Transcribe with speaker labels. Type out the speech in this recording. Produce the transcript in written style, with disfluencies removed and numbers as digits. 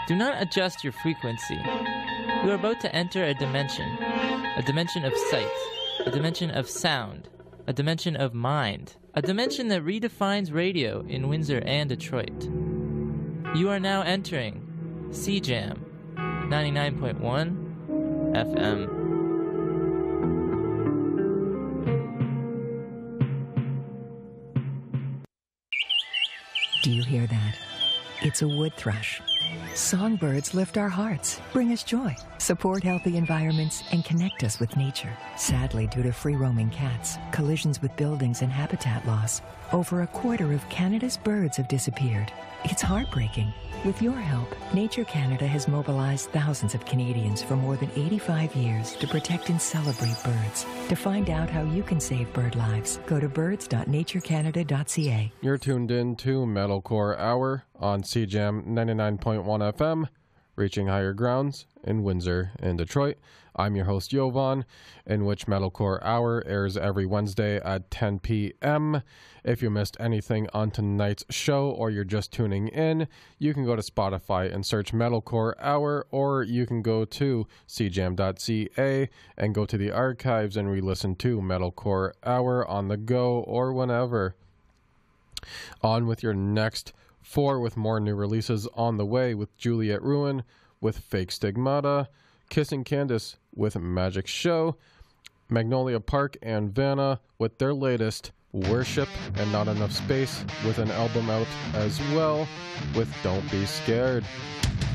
Speaker 1: Do not adjust your frequency. You are about to enter a dimension of sight, a dimension of sound, a dimension of mind, a dimension that redefines radio in Windsor and Detroit. You are now entering CJAM 99.1 FM.
Speaker 2: Do you hear that? It's a wood thrush. Songbirds lift our hearts, bring us joy, support healthy environments, and connect us with nature. Sadly, due to free-roaming cats, collisions with buildings, and habitat loss, over a quarter of Canada's birds have disappeared. It's heartbreaking. With your help, Nature Canada has mobilized thousands of Canadians for more than 85 years to protect and celebrate birds. To find out how you can save bird lives, go to birds.naturecanada.ca.
Speaker 3: You're tuned in to Metalcore Hour on CJAM 99.1 FM, reaching higher grounds in Windsor and Detroit. I'm your host, Jovan, in which Metalcore Hour airs every Wednesday at 10 p.m. If you missed anything on tonight's show or you're just tuning in, you can go to Spotify and search Metalcore Hour, or you can go to cjam.ca and go to the archives and re-listen to Metalcore Hour on the go or whenever. On with your next 4 with more new releases on the way, with Juliet Ruin with Fake Stigmata, Kissing Candace with Magic Show, Magnolia Park and Vanna with their latest Worship and Not Enough Space, with an album out as well with Don't Be Scared.